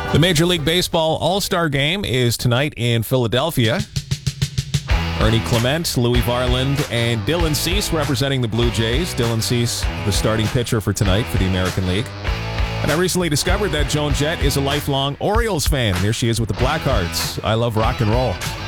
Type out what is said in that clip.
The Major League Baseball All-Star Game is tonight in Philadelphia. Ernie Clement, Louis Varland, and Dylan Cease representing the Blue Jays. Dylan Cease, the starting pitcher for tonight for the American League. And I recently discovered that Joan Jett is a lifelong Orioles fan. There she is with the Blackhearts. I love rock and roll.